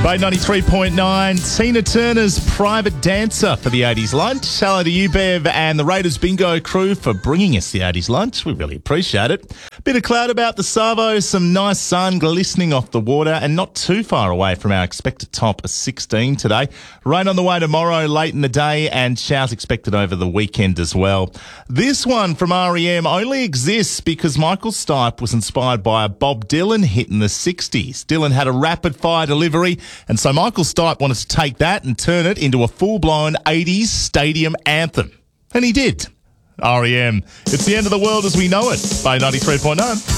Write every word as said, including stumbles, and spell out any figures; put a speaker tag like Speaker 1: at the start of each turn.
Speaker 1: Bay ninety-three point nine, Tina Turner's Private Dancer for the eighties lunch. Hello to you, Bev, and the Raiders Bingo crew for bringing us the eighties lunch. We really appreciate it. Bit of cloud about the Savo, some nice sun glistening off the water, and not too far away from our expected top of sixteen today. Rain on the way tomorrow late in the day, and showers expected over the weekend as well. This one from R E M only exists because Michael Stipe was inspired by a Bob Dylan hit in the sixties. Dylan had a rapid-fire delivery, and so Michael Stipe wanted to take that and turn it into a full-blown eighties stadium anthem. And he did. R E M. It's the end of the world as we know it. Bay ninety-three point nine.